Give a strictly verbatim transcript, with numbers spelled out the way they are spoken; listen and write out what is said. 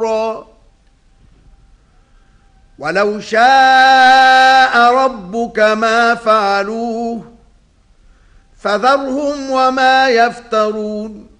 نفورا ولو شاء ربك ما فعلوه فذرهم وما يفترون